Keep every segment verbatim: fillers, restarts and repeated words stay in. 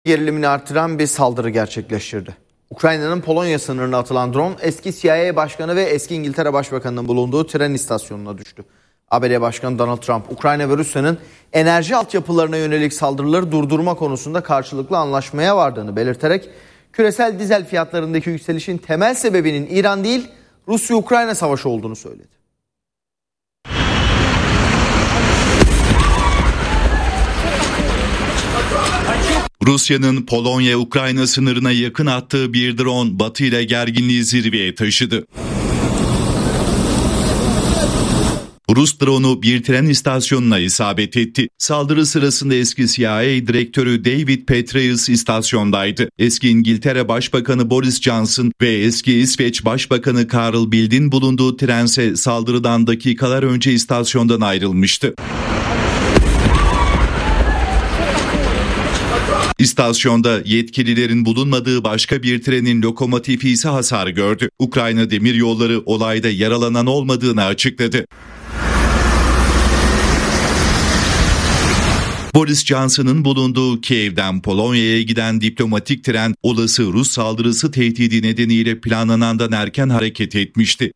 Gerilimini artıran bir saldırı gerçekleştirdi. Ukrayna'nın Polonya sınırına atılan drone eski C I A Başkanı ve eski İngiltere Başbakanı'nın bulunduğu tren istasyonuna düştü. A B D Başkanı Donald Trump, Ukrayna ve Rusya'nın enerji altyapılarına yönelik saldırıları durdurma konusunda karşılıklı anlaşmaya vardığını belirterek küresel dizel fiyatlarındaki yükselişin temel sebebinin İran değil, Rusya-Ukrayna savaşı olduğunu söyledi. Rusya'nın Polonya-Ukrayna sınırına yakın attığı bir drone Batı ile gerginliği zirveye taşıdı. Rus drone'u bir tren istasyonuna isabet etti. Saldırı sırasında eski C I A direktörü David Petraeus istasyondaydı. Eski İngiltere Başbakanı Boris Johnson ve eski İsveç Başbakanı Carl Bildt'in bulunduğu trense saldırıdan dakikalar önce istasyondan ayrılmıştı. İstasyonda yetkililerin bulunmadığı başka bir trenin lokomotifi ise hasar gördü. Ukrayna Demiryolları olayda yaralanan olmadığını açıkladı. Boris Johnson'ın bulunduğu Kiev'den Polonya'ya giden diplomatik tren olası Rus saldırısı tehdidi nedeniyle planlanandan erken hareket etmişti.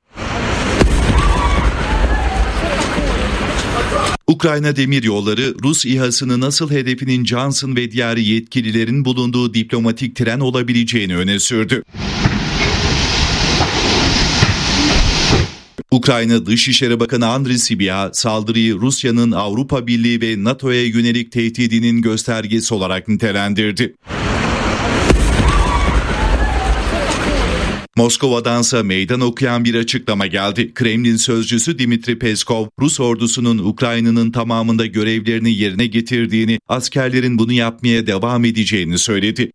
Ukrayna Demiryolları, Rus İHA'sını nasıl hedefinin Johnson ve diğer yetkililerin bulunduğu diplomatik tren olabileceğini öne sürdü. Ukrayna Dışişleri Bakanı Andriy Sybiha, saldırıyı Rusya'nın Avrupa Birliği ve NATO'ya yönelik tehdidinin göstergesi olarak nitelendirdi. Moskova'dansa meydan okuyan bir açıklama geldi. Kremlin sözcüsü Dmitri Peskov, Rus ordusunun Ukrayna'nın tamamında görevlerini yerine getirdiğini, askerlerin bunu yapmaya devam edeceğini söyledi.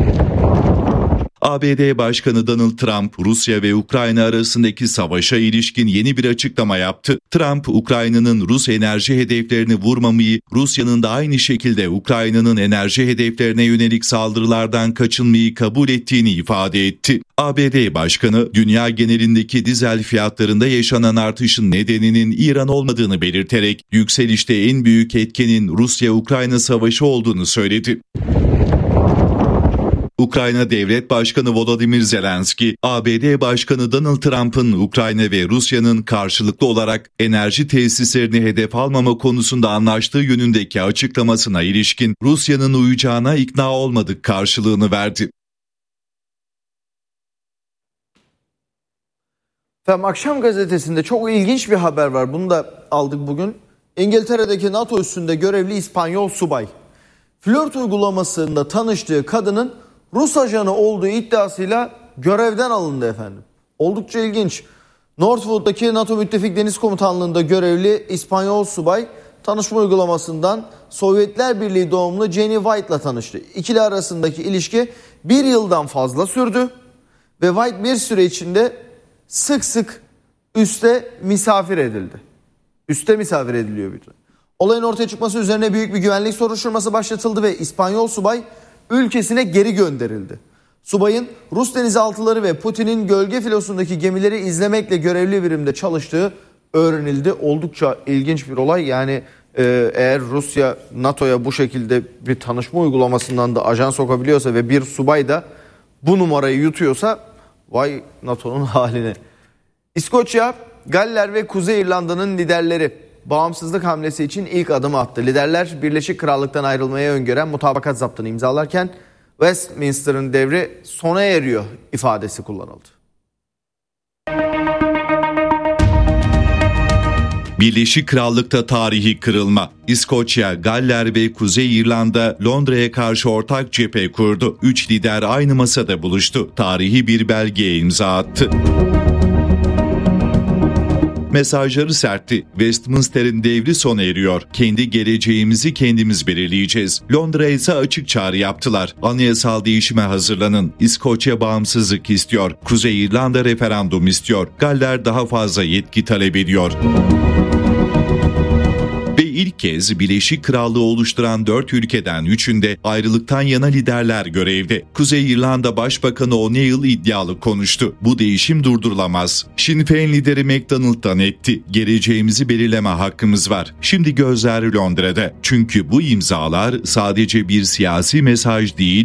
A B D Başkanı Donald Trump, Rusya ve Ukrayna arasındaki savaşa ilişkin yeni bir açıklama yaptı. Trump, Ukrayna'nın Rus enerji hedeflerini vurmamayı, Rusya'nın da aynı şekilde Ukrayna'nın enerji hedeflerine yönelik saldırılardan kaçınmayı kabul ettiğini ifade etti. A B D Başkanı, dünya genelindeki dizel fiyatlarında yaşanan artışın nedeninin İran olmadığını belirterek, yükselişte en büyük etkenin Rusya-Ukrayna savaşı olduğunu söyledi. Ukrayna Devlet Başkanı Volodymyr Zelenski, A B D Başkanı Donald Trump'ın Ukrayna ve Rusya'nın karşılıklı olarak enerji tesislerini hedef almama konusunda anlaştığı yönündeki açıklamasına ilişkin Rusya'nın uyacağına ikna olmadık karşılığını verdi. Efendim, Akşam gazetesinde çok ilginç bir haber var. Bunu da aldık bugün. İngiltere'deki NATO üssünde görevli İspanyol subay, flört uygulamasında tanıştığı kadının Rus ajanı olduğu iddiasıyla görevden alındı efendim. Oldukça ilginç. Northwood'daki NATO Müttefik Deniz Komutanlığı'nda görevli İspanyol subay tanışma uygulamasından Sovyetler Birliği doğumlu Jenny White'la tanıştı. İkili arasındaki ilişki bir yıldan fazla sürdü ve White bir süre içinde sık sık üste misafir edildi. Üste misafir ediliyor bir de. Olayın ortaya çıkması üzerine büyük bir güvenlik soruşturması başlatıldı ve İspanyol subay ülkesine geri gönderildi. Subayın Rus denizaltıları ve Putin'in gölge filosundaki gemileri izlemekle görevli birimde çalıştığı öğrenildi. Oldukça ilginç bir olay. Yani e, eğer Rusya NATO'ya bu şekilde bir tanışma uygulamasından da ajan sokabiliyorsa ve bir subay da bu numarayı yutuyorsa vay NATO'nun haline. İskoçya, Galler ve Kuzey İrlanda'nın liderleri bağımsızlık hamlesi için ilk adımı attı. Liderler Birleşik Krallık'tan ayrılmaya öngören mutabakat zaptını imzalarken Westminster'ın devri sona eriyor ifadesi kullanıldı. Birleşik Krallık'ta tarihi kırılma. İskoçya, Galler ve Kuzey İrlanda Londra'ya karşı ortak cephe kurdu. Üç lider aynı masada buluştu. Tarihi bir belgeye imza attı. Mesajları sertti. Westminster'in devri sona eriyor. Kendi geleceğimizi kendimiz belirleyeceğiz. Londra ise açık çağrı yaptılar. Anayasal değişime hazırlanın. İskoçya bağımsızlık istiyor. Kuzey İrlanda referandum istiyor. Galler daha fazla yetki talep ediyor. Ve ilk kez Birleşik Krallığı oluşturan dört ülkeden üçünde ayrılıktan yana liderler görevde. Kuzey İrlanda Başbakanı O'Neill iddialı konuştu. Bu değişim durdurulamaz. Sinn Féin lideri McDonald'dan etti. Geleceğimizi belirleme hakkımız var. Şimdi gözler Londra'da. Çünkü bu imzalar sadece bir siyasi mesaj değil,